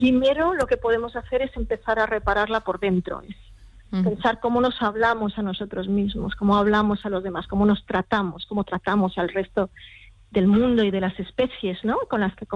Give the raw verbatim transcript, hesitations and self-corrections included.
primero lo que podemos hacer es empezar a repararla por dentro, es uh-huh. pensar cómo nos hablamos a nosotros mismos, cómo hablamos a los demás, cómo nos tratamos, cómo tratamos al resto del mundo y de las especies, ¿no?, con las que